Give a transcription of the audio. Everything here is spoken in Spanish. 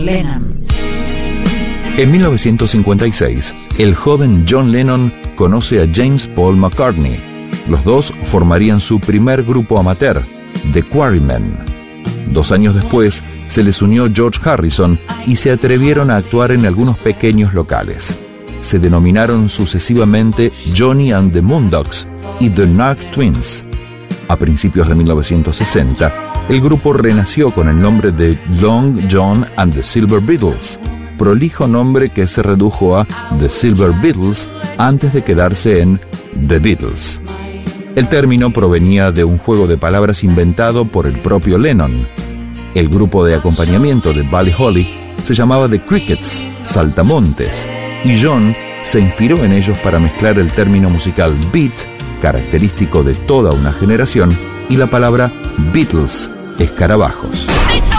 Lennon. En 1956, el joven John Lennon conoce a James Paul McCartney. Los dos formarían su primer grupo amateur, The Quarrymen. 2 años después, se les unió George Harrison y se atrevieron a actuar en algunos pequeños locales. Se denominaron sucesivamente Johnny and the Moondogs y The Narc Twins. A principios de 1960, el grupo renació con el nombre de Long John and the Silver Beatles, prolijo nombre que se redujo a The Silver Beatles antes de quedarse en The Beatles. El término provenía de un juego de palabras inventado por el propio Lennon. El grupo de acompañamiento de Buddy Holly se llamaba The Crickets, saltamontes, y John se inspiró en ellos para mezclar el término musical beat, característico de toda una generación, y la palabra Beatles, escarabajos.